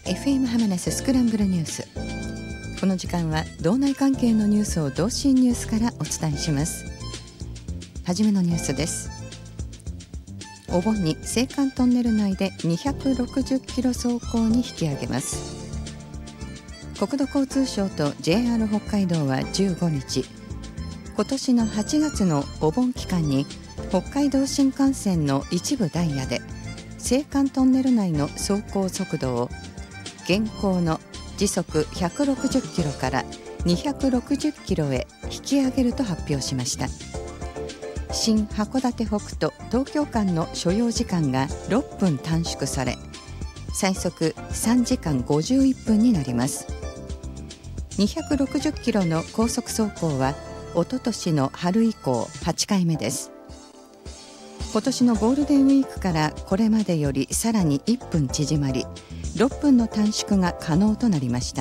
FM 浜那須スクランブルニュース。この時間は道内関係のニュースを同心ニュースからお伝えします。はじめのニュースです。お盆に青函トンネル内で260キロ走行に引き上げます。国土交通省と JR 北海道は15日、今年の8月のお盆期間に北海道新幹線の一部ダイヤで青函トンネル内の走行速度を現行の時速160キロから260キロへ引き上げると発表しました。新函館北と東京間の所要時間が6分短縮され、最速3時間51分になります。260キロの高速走行はおととしの春以降8回目です。今年のゴールデンウィークからこれまでよりさらに1分縮まり、6分の短縮が可能となりました。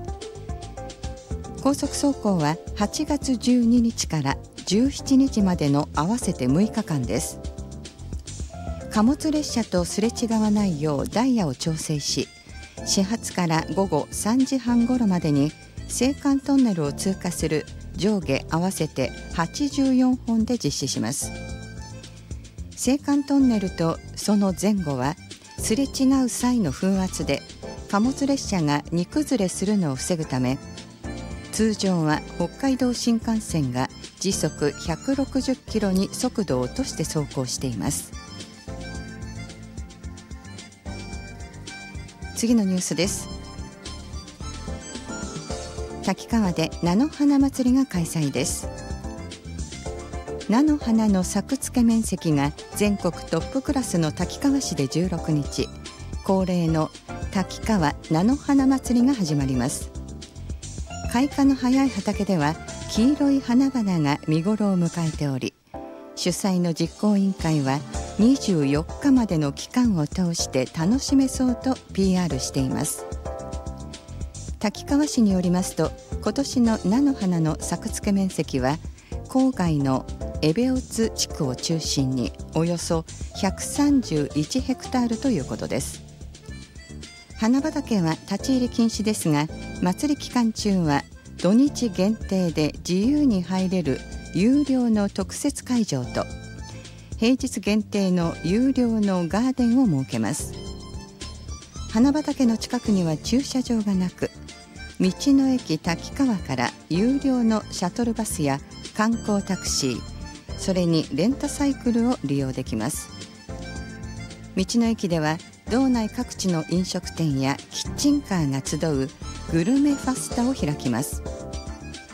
高速走行は8月12日から17日までの合わせて6日間です。貨物列車とすれ違わないようダイヤを調整し、始発から午後3時半ごろまでに青函トンネルを通過する上下合わせて84本で実施します。青函トンネルとその前後はすれ違う際の風圧で貨物列車が荷崩れするのを防ぐため、通常は北海道新幹線が時速160キロに速度を落として走行しています。次のニュースです。滝川で菜の花祭りが開催です。菜の花の作付け面積が全国トップクラスの滝川市で16日、恒例の滝川菜の花祭りが始まります。開花の早い畑では黄色い花々が見頃を迎えており、主催の実行委員会は24日までの期間を通して楽しめそうと PR しています。滝川市によりますと、今年の菜の花の作付け面積は郊外の江部津地区を中心におよそ131ヘクタールということです。花畑は立ち入り禁止ですが、祭り期間中は土日限定で自由に入れる有料の特設会場と平日限定の有料のガーデンを設けます。花畑の近くには駐車場がなく、道の駅滝川から有料のシャトルバスや観光タクシー、それにレンタサイクルを利用できます。道の駅では道内各地の飲食店やキッチンカーが集うグルメファスタを開きます。